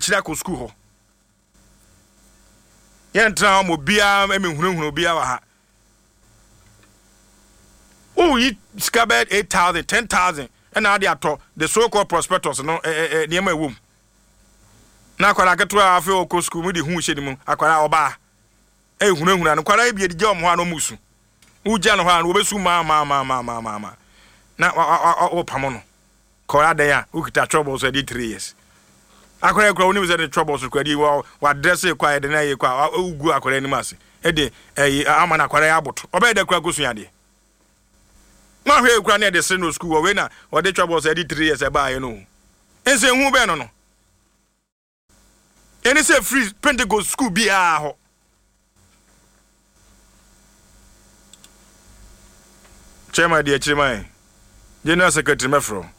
chira ko school ho yentra mo bia emehunahunu bia wa ha oh you scabbard 8,000 10,000 and now they are the so called prospectors no near my womb na kwara ketua afi oko school mu di hu hye ni mu akwara oba hunahuna no kwara bia di jom ho ano musu uja no ho ano obesu ma na o pamo no kwara den a ukita trouble so 3 years akwara kwara oni be trouble so kwadi wa address kwa de na ye kwa ugu akwara ni mase de ama na kwara ya aboto oba de kwara kosu ade ma hwe kwara na de se no school we na o de trouble so 3 years e ba ye no ense hu be no any say free Pentecost school be ho Chairman dear Chairman General Secretary Mefro